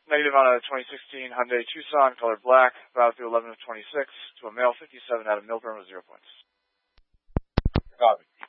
Negative on a 2016 Hyundai Tucson, color black, valid through 11 of 26, to a male 57 out of Millburn with 0 points. Copy.